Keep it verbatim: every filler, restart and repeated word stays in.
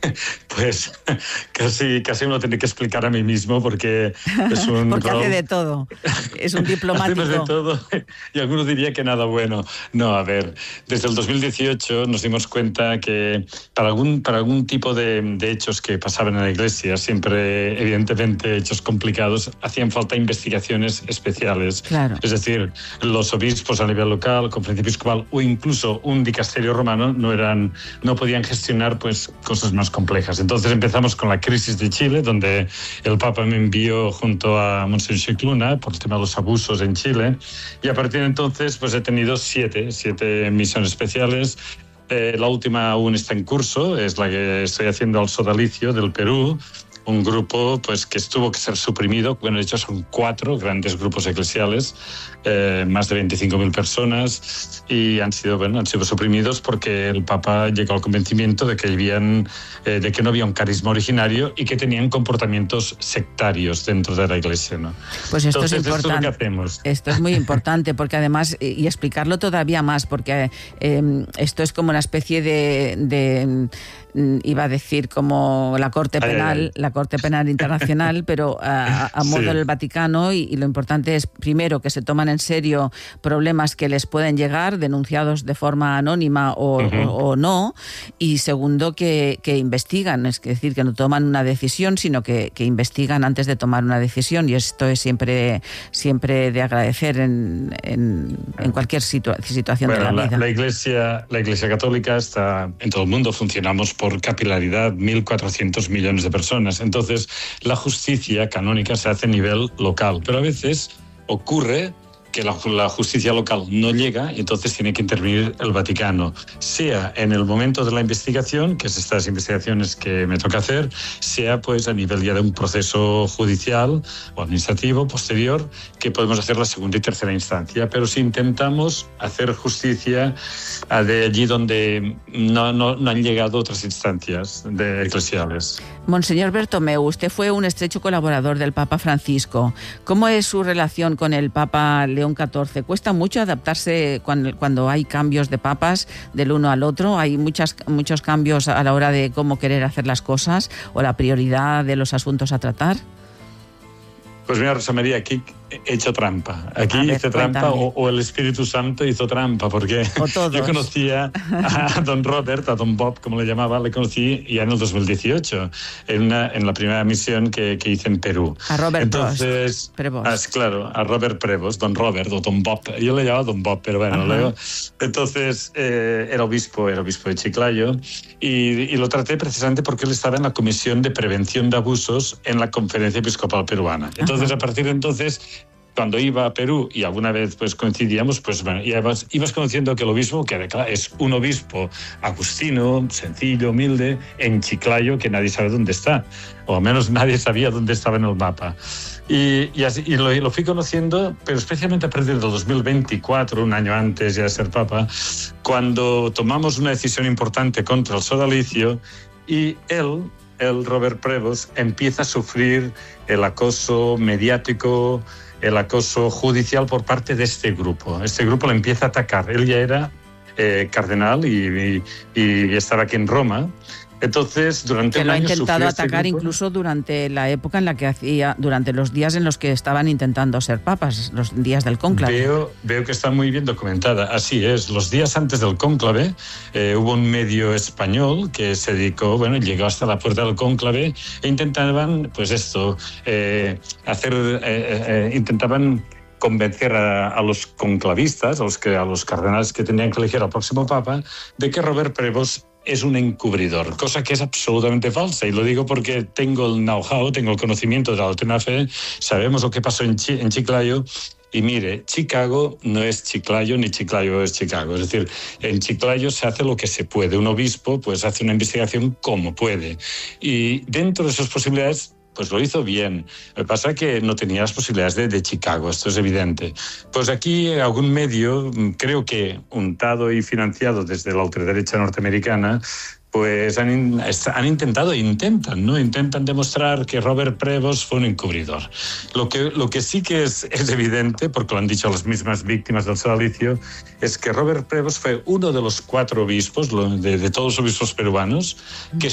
Pues casi, casi me lo tendré que explicar a mí mismo porque es un porque rol... hace de todo, es un diplomático. Hacemos de todo y algunos diría que nada bueno. No, a ver, desde el dos mil dieciocho nos dimos cuenta que para algún, para algún tipo de, de hechos que pasaban en la Iglesia, siempre evidentemente hechos complicados, hacían falta investigaciones especiales. Claro. Es decir, los obispos a nivel local, conferencia episcopal o incluso un dicasterio romano no, eran, no podían gestionar pues, cosas más complejas. Entonces empezamos con la crisis de Chile, donde el Papa me envió junto a Monseñor Scicluna por el tema de los abusos en Chile, y a partir de entonces pues he tenido siete, siete misiones especiales. Eh, la última aún está en curso, es la que estoy haciendo al Sodalicio del Perú, un grupo pues que tuvo que ser suprimido. Bueno, de hecho son cuatro grandes grupos eclesiales, eh, más de veinticinco mil personas, y han sido, bueno, han sido suprimidos porque el Papa llegó al convencimiento de que, habían, eh, de que no había un carisma originario y que tenían comportamientos sectarios dentro de la Iglesia, ¿no? Pues esto Entonces, es importante. Esto es lo que hacemos. Esto es muy importante porque además, y explicarlo todavía más, porque eh, esto es como una especie de... de iba a decir como la Corte Penal, ay, ay. la Corte Penal Internacional, pero a, a modo sí. del Vaticano, y, y lo importante es, primero, que se toman en serio problemas que les pueden llegar, denunciados de forma anónima o, uh-huh. o, o no, y segundo, que, que investigan, es decir, que no toman una decisión, sino que, que investigan antes de tomar una decisión, y esto es siempre, siempre de agradecer en, en, en cualquier situa- situación bueno, de la, la vida. La Iglesia, la Iglesia Católica está en todo el mundo, funcionamos por por capilaridad, mil cuatrocientos millones de personas. Entonces, la justicia canónica se hace a nivel local, pero a veces ocurre que la, la justicia local no llega y entonces tiene que intervenir el Vaticano, sea en el momento de la investigación, que es estas investigaciones que me toca hacer, sea pues a nivel ya de un proceso judicial o administrativo posterior, que podemos hacer la segunda y tercera instancia. Pero si intentamos hacer justicia de allí donde no, no, no han llegado otras instancias de eclesiales. Monseñor Bertomeu, usted fue un estrecho colaborador del Papa Francisco. ¿Cómo es su relación con el Papa León catorce? ¿Cuesta mucho adaptarse cuando, cuando hay cambios de papas del uno al otro? ¿Hay muchas, muchos cambios a la hora de cómo querer hacer las cosas o la prioridad de los asuntos a tratar? Pues mira, Rosa María, aquí he hecho trampa. Aquí ver, hice trampa o, o el Espíritu Santo hizo trampa, porque yo conocía a don Robert, a don Bob, como le llamaba, le conocí ya en el dos mil dieciocho, en, una, en la primera misión que, que hice en Perú. A Robert Entonces, Prevost. Ah, claro, a Robert Prevost, don Robert o don Bob. Yo le llamaba don Bob, pero bueno, Ajá. luego... Entonces, eh, era obispo, era obispo de Chiclayo, y, y lo traté precisamente porque él estaba en la Comisión de Prevención de Abusos en la Conferencia Episcopal Peruana. Entonces, Ajá. a partir de entonces... Cuando iba a Perú y alguna vez pues coincidíamos, pues bueno, ibas, ibas conociendo que el obispo, que es un obispo agustino, sencillo, humilde, en Chiclayo, que nadie sabe dónde está, o al menos nadie sabía dónde estaba en el mapa. Y, y, así, y, lo, y lo fui conociendo, pero especialmente a partir del dos mil veinticuatro, un año antes ya de ser papa, cuando tomamos una decisión importante contra el sodalicio, y él, el Robert Prevost, empieza a sufrir el acoso mediático, el acoso judicial por parte de este grupo. Este grupo le empieza a atacar. Él ya era eh, cardenal y, y, y estaba aquí en Roma. Entonces, durante que un lo ha año intentado este atacar grupo, incluso durante la época en la que hacía, durante los días en los que estaban intentando ser papas, los días del cónclave. Veo, veo que está muy bien documentada. Así es, los días antes del cónclave eh, hubo un medio español que se dedicó, bueno, llegó hasta la puerta del cónclave e intentaban, pues esto, eh, hacer, eh, eh, intentaban convencer a, a los conclavistas, a los, que, a los cardenales que tenían que elegir al próximo papa, de que Robert Prevost es un encubridor, cosa que es absolutamente falsa, y lo digo porque tengo el know-how, tengo el conocimiento de la doctrina fe, sabemos lo que pasó en, Ch- en Chiclayo, y mire, Chicago no es Chiclayo ni Chiclayo es Chicago, es decir, en Chiclayo se hace lo que se puede, un obispo pues hace una investigación como puede, y dentro de esas posibilidades pues lo hizo bien. Lo que pasa es que no tenía las posibilidades de, de Chicago, esto es evidente. Pues aquí algún medio, creo que untado y financiado desde la ultraderecha norteamericana, pues han, han intentado, intentan, ¿no? Intentan demostrar que Robert Prevost fue un encubridor. Lo que, lo que sí que es, es evidente, porque lo han dicho las mismas víctimas del sodalicio, es que Robert Prevost fue uno de los cuatro obispos, de, de todos los obispos peruanos, que